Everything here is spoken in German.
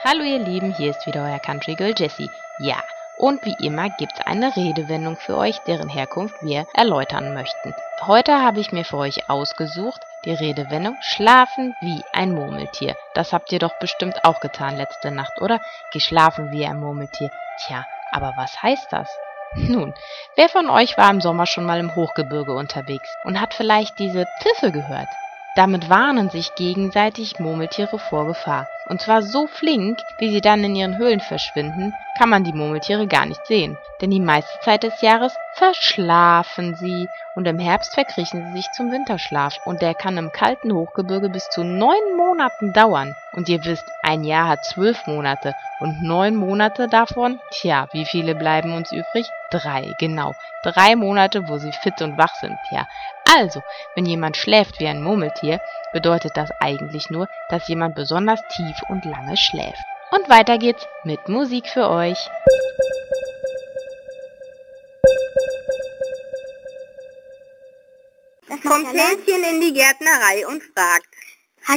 Hallo ihr Lieben, hier ist wieder euer Country Girl Jessie. Ja, und wie immer gibt's eine Redewendung für euch, deren Herkunft wir erläutern möchten. Heute habe ich mir für euch ausgesucht die Redewendung schlafen wie ein Murmeltier. Das habt ihr doch bestimmt auch getan letzte Nacht, oder? Geschlafen wie ein Murmeltier. Tja, aber was heißt das? Nun, wer von euch war im Sommer schon mal im Hochgebirge unterwegs und hat vielleicht diese Pfiffe gehört? Damit warnen sich gegenseitig Murmeltiere vor Gefahr. Und zwar so flink, wie sie dann in ihren Höhlen verschwinden, kann man die Murmeltiere gar nicht sehen. Denn die meiste Zeit des Jahres verschlafen sie und im Herbst verkriechen sie sich zum Winterschlaf. Und der kann im kalten Hochgebirge bis zu 9 Monaten dauern. Und ihr wisst, ein Jahr hat 12 Monate und 9 Monate davon, tja, wie viele bleiben uns übrig? 3, genau. 3 Monate, wo sie fit und wach sind, ja. Also, wenn jemand schläft wie ein Murmeltier, bedeutet das eigentlich nur, dass jemand besonders tief und lange schläft. Und weiter geht's mit Musik für euch. Kommt Häschen in die Gärtnerei und fragt: